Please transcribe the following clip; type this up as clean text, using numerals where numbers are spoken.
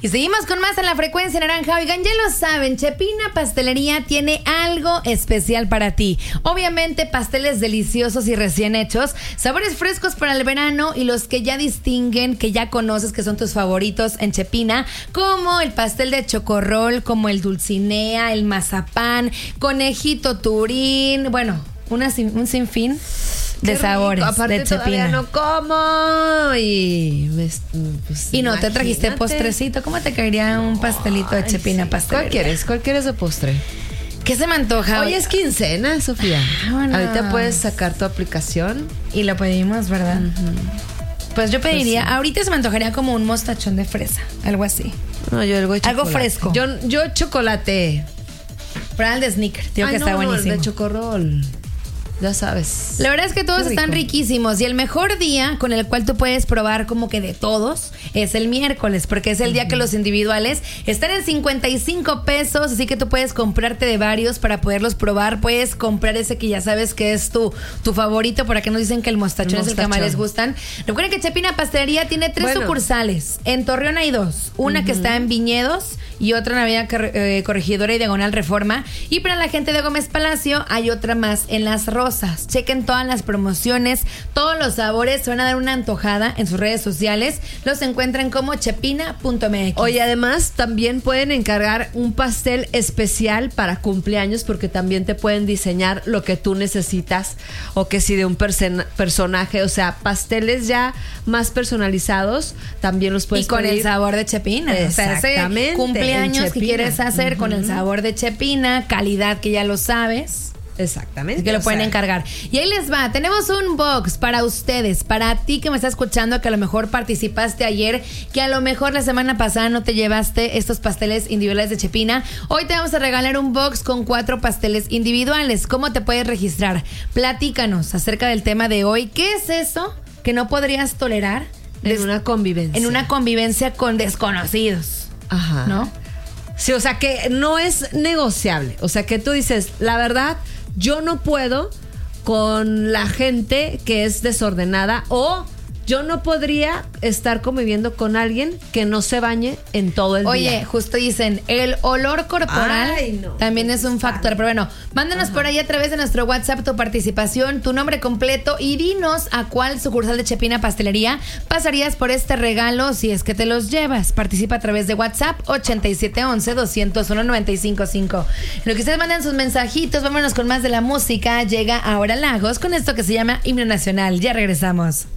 Y seguimos con más en la frecuencia naranja. Oigan, ya lo saben, Chepina Pastelería tiene algo especial para ti. Obviamente pasteles deliciosos y recién hechos, sabores frescos para el verano y los que ya distinguen, que ya conoces, que son tus favoritos en Chepina, como el pastel de chocorrol, como el dulcinea, el mazapán, conejito turín, bueno, un sinfín de sabores. Aparte de Chepina. Todavía no como y no te trajiste postrecito. ¿Cómo te caería un pastelito de Chepina Pastelería? ¿Cuál quieres de postre? ¿Qué se me antoja? Hoy es quincena, Sofía. Bueno. Ahorita puedes sacar tu aplicación y lo pedimos, ¿verdad? Pues yo pediría, Pues sí. Ahorita se me antojaría como un mostachón de fresa, algo así. No, yo algo de chocolate. Algo fresco. Yo chocolate. Para el de sneaker, digo que está buenísimo. El de chocorrol. Ya sabes. La verdad es que todos están riquísimos y el mejor día con el cual tú puedes probar como que de todos es el miércoles, porque es el día que los individuales están en 55 pesos, así que tú puedes comprarte de varios para poderlos probar. Puedes comprar ese que ya sabes que es tu favorito, por acá nos dicen que el mostachón es el que más les gustan. Recuerden que Chepina Pastelería tiene 3 sucursales. En Torreón hay 2, una que está en Viñedos y otra en Avenida Corregidora y Diagonal Reforma, y para la gente de Gómez Palacio hay otra más en Las Rosas. Chequen todas las promociones, todos los sabores, se van a dar una antojada en sus redes sociales. Los encuentran como chepina.mx. Oye, además también pueden encargar un pastel especial para cumpleaños, porque también te pueden diseñar lo que tú necesitas, o que si de un personaje, o sea, pasteles ya más personalizados también los puedes y con pedir. El sabor de Chepina. Exactamente. O sea, ese cumpleaños que quieres hacer con el sabor de Chepina, calidad que ya lo sabes. Exactamente. Así que lo pueden encargar. Y ahí les va, tenemos un box para ustedes, para ti que me estás escuchando, que a lo mejor participaste ayer, que a lo mejor la semana pasada no te llevaste estos pasteles individuales de Chepina. Hoy te vamos a regalar un box con 4 pasteles individuales. ¿Cómo te puedes registrar? Platícanos acerca del tema de hoy. ¿Qué es eso que no podrías tolerar en una convivencia? En una convivencia con desconocidos. Ajá. ¿No? Sí, o sea, que no es negociable. O sea, que tú dices, la verdad, yo no puedo con la gente que es desordenada, o yo no podría estar conviviendo con alguien que no se bañe en todo el día. Oye, justo dicen, el olor corporal también es un factor. Pero bueno, mándanos por ahí a través de nuestro WhatsApp tu participación, tu nombre completo y dinos a cuál sucursal de Chepina Pastelería pasarías por este regalo si es que te los llevas. Participa a través de WhatsApp 8711-201-955. Lo que ustedes mandan sus mensajitos, vámonos con más de la música. Llega ahora Lagos con esto que se llama Himno Nacional. Ya regresamos.